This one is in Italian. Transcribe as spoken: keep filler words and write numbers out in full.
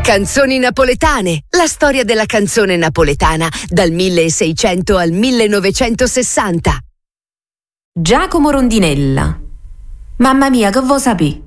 Canzoni napoletane, la storia della canzone napoletana dal milleseicento al millenovecentosessanta. Giacomo Rondinella. Mamma mia, che vo sapì?